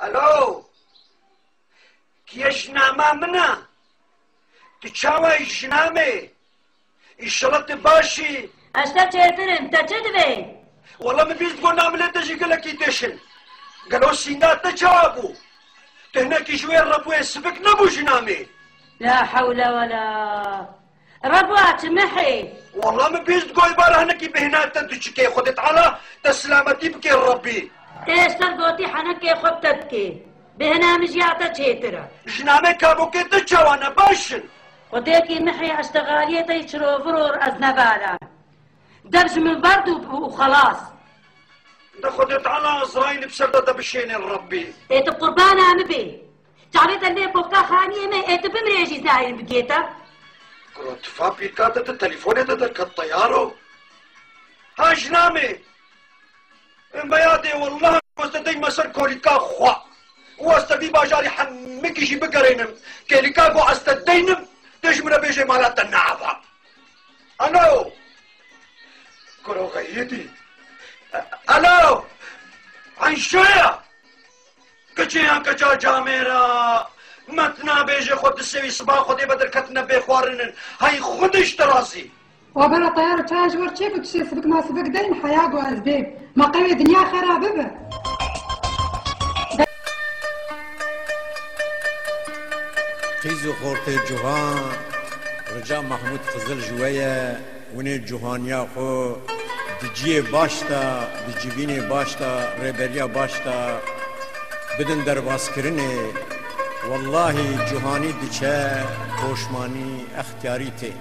الو کیه جنامه منه تو چاوه جنامه ایشالت باشی اشتا چهترم تا چه دوی؟ والله من بیست گو نامله تجی گلکی تشن گلو سینات نچابو تهنکی جوی ربوی سبک نبو جنامه لا حول ولا ربوات محي والله من بیست گوی باره هنکی بهنات تدوچکی خودت علا تسلامتی بکی ربی تيستر قوتي حنكي خبتتكي بهنا مجياتا تشيترا جنامه كابوكي تجوانا باشن وديكي محي اشتغاليتا يشرو فرور ازنبالا دبج من برد وخلاص ده خودت علا ازراين بسردة بشين ربي ايت قربانا مبي تعريت اللي بوكا خانية ما ايت بمريجي زاين بقيتا كنت فابي كاتت التليفون تدرك الطيارو ها جنامه بيادي والله واستدي مسر كوليكا خوا واستدي باجاري حمكي جي بقرينم كوليكا قو استدينم تجمنا بيجي مالات النعبة الو كرو غيدي الو عن شوية كجيها كجا جاميرا متنا بيجي خود السوي صباح خودي بدر كتنا بيخوارنن هاي خودش تراسي وبلا طيارة تاج ورتشيك وتشي سبك ما سبك دين حياة وأسباب ما قوي دنيا خرابة به قيزو خورتي جوهان رجا محمود فضل جوية وني جوهانيا خو دجيه باشتا دجيبيني باشتا ريبريا باشتا بدن درباس كرني والله جوهاني دچه خوشماني اختياري تي